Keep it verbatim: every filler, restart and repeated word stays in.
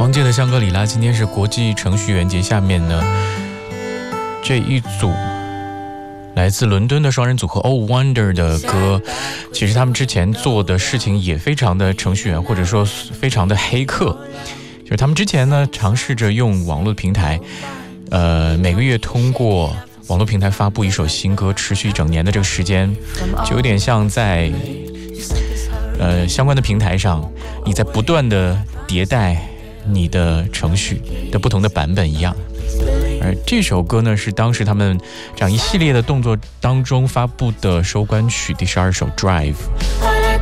王杰的香格里拉今天是国际程序员节，下面呢这一组来自伦敦的双人组合 Oh Wonder 的歌，其实他们之前做的事情也非常的程序员，或者说非常的黑客。就是他们之前呢尝试着用网络平台，呃，每个月通过网络平台发布一首新歌，持续一整年的这个时间，就有点像在呃相关的平台上，你在不断的迭代你的程序的不同的版本一样。而这首歌呢，是当时他们这样一系列的动作当中发布的收官曲，第十二首 Drive。